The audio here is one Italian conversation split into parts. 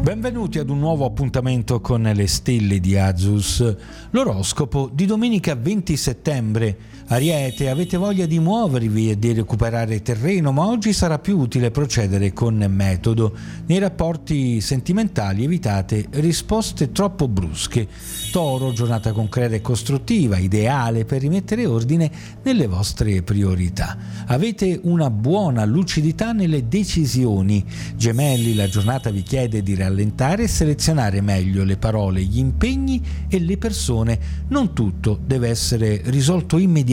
Benvenuti ad un nuovo appuntamento con le stelle di Azus, l'oroscopo di domenica 20 settembre. Ariete, avete voglia di muovervi e di recuperare terreno, ma oggi sarà più utile procedere con metodo. Nei rapporti sentimentali evitate risposte troppo brusche. Toro, giornata concreta e costruttiva, ideale per rimettere ordine nelle vostre priorità. Avete una buona lucidità nelle decisioni. Gemelli, la giornata vi chiede di rallentare e selezionare meglio le parole, gli impegni e le persone. Non tutto deve essere risolto immediatamente.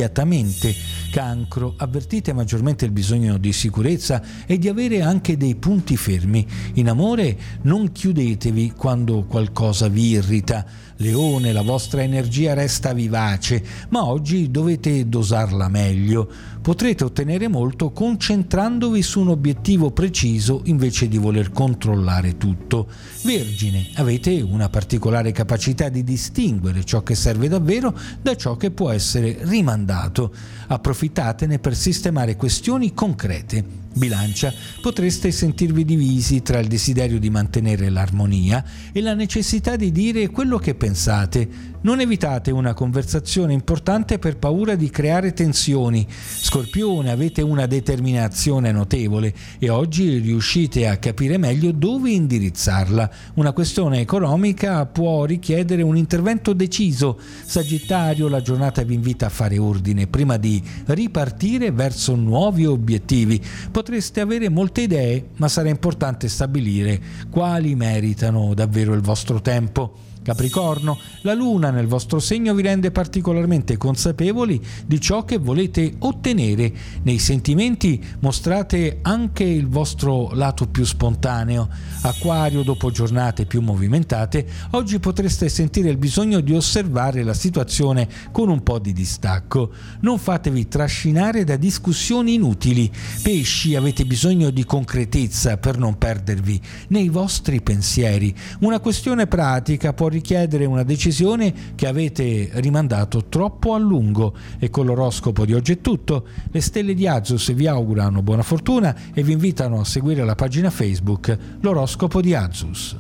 Cancro, avvertite maggiormente il bisogno di sicurezza e di avere anche dei punti fermi. In amore non chiudetevi quando qualcosa vi irrita. Leone, la vostra energia resta vivace, ma oggi dovete dosarla meglio. Potrete ottenere molto concentrandovi su un obiettivo preciso invece di voler controllare tutto. Vergine, avete una particolare capacità di distinguere ciò che serve davvero da ciò che può essere rimandato. Approfittatene per sistemare questioni concrete. Bilancia, potreste sentirvi divisi tra il desiderio di mantenere l'armonia e la necessità di dire quello che pensate. Non evitate una conversazione importante per paura di creare tensioni. Scorpione, avete una determinazione notevole e oggi riuscite a capire meglio dove indirizzarla. Una questione economica può richiedere un intervento deciso. Sagittario, la giornata vi invita a fare ordine prima di ripartire verso nuovi obiettivi. Potreste avere molte idee, ma sarà importante stabilire quali meritano davvero il vostro tempo. Capricorno, la luna nel vostro segno vi rende particolarmente consapevoli di ciò che volete ottenere. Nei sentimenti mostrate anche il vostro lato più spontaneo. Acquario, dopo giornate più movimentate, oggi potreste sentire il bisogno di osservare la situazione con un po' di distacco. Non fatevi trascinare da discussioni inutili. Pesci, avete bisogno di concretezza per non perdervi nei vostri pensieri. Una questione pratica può richiedere una decisione che avete rimandato troppo a lungo. E con l'oroscopo di oggi è tutto. Le stelle di Azus vi augurano buona fortuna e vi invitano a seguire la pagina Facebook L'oroscopo di Azus.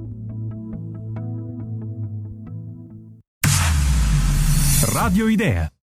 Radio Idea.